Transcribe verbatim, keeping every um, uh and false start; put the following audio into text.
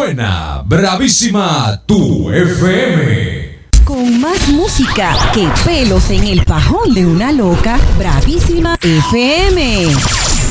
Suena Bravísima tu F M. Con más música que pelos en el pajón de una loca, Bravísima F M.